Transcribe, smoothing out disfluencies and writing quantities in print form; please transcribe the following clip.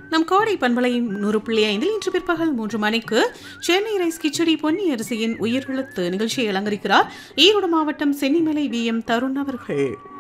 நம் கோடை பண்பலை 100.5 இன்று பிற்பகல் 3 மணிக்கு சென்னை ரைஸ் கிச்சடி பொன்னி அரிசியின் உயிரெழுத்து நிகழ்ச்சியை அலங்கரிக்கிறார் ஈரோடு மாவட்டம் சென்னிமலை VM தருண் அவர்கள்.